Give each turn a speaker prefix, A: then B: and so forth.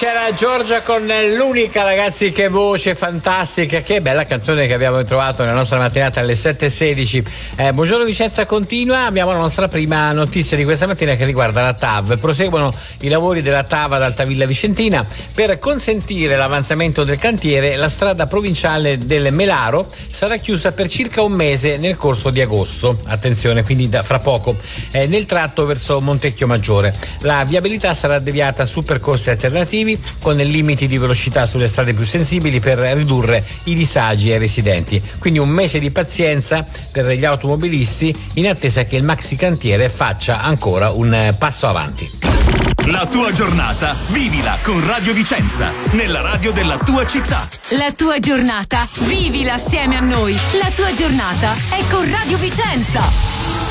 A: c'era Giorgia con l'unica, ragazzi, che voce fantastica, che bella canzone che abbiamo trovato nella nostra mattinata alle 7:16. Buongiorno Vicenza continua, abbiamo la nostra prima notizia di questa mattina che riguarda la TAV. Proseguono i lavori della TAV ad Altavilla Vicentina. Per consentire l'avanzamento del cantiere, la strada provinciale del Melaro sarà chiusa per circa un mese nel corso di agosto. Attenzione, quindi fra poco, nel tratto verso Montecchio Maggiore. La viabilità sarà deviata su percorsi alternativi con limiti di velocità sulle strade più sensibili per ridurre i disagi ai residenti. Quindi un mese di pazienza per gli automobilisti in attesa che il maxi cantiere faccia ancora un passo avanti.
B: La tua giornata vivila con Radio Vicenza, nella radio della tua città.
C: La tua giornata vivila assieme a noi. La tua giornata è con Radio Vicenza.